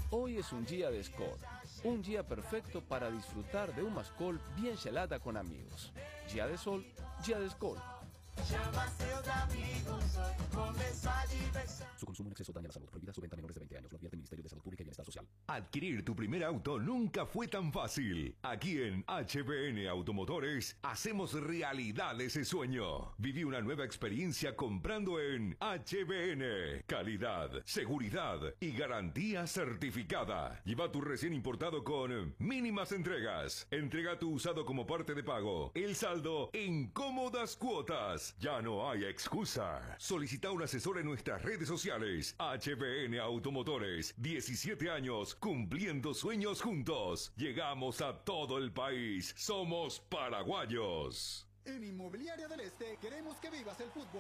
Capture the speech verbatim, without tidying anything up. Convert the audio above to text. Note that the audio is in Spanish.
Hoy es un día de Skol, un día perfecto para disfrutar de un mascol bien gelada con amigos. Día de sol, día de Skol. Su consumo en exceso daña la salud. Prohibida su venta a menores de veinte años. Lo advierte el Ministerio de Salud Pública y Bienestar Social. Adquirir tu primer auto nunca fue tan fácil. Aquí en H B N Automotores hacemos realidad ese sueño. Viví una nueva experiencia comprando en H B N. Calidad, seguridad y garantía certificada. Lleva tu recién importado con mínimas entregas. Entrega tu usado como parte de pago. El saldo en cómodas cuotas. Ya no hay excusa. Solicita un asesor en nuestras redes sociales. H B N Automotores. diecisiete años cumpliendo sueños juntos. Llegamos a todo el país. Somos paraguayos. En Inmobiliaria del Este queremos que vivas el fútbol.